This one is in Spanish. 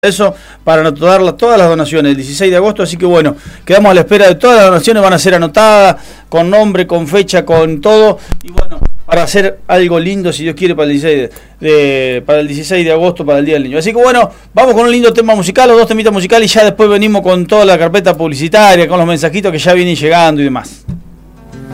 Eso para anotar todas las donaciones el 16 de agosto, así que bueno, quedamos a la espera de todas las donaciones, van a ser anotadas con nombre, con fecha, con todo, y bueno, para hacer algo lindo, si Dios quiere, para el 16 de agosto, para el Día del Niño. Así que bueno, vamos con un lindo tema musical, los dos temitas musicales, y ya después venimos con toda la carpeta publicitaria, con los mensajitos que ya vienen llegando y demás.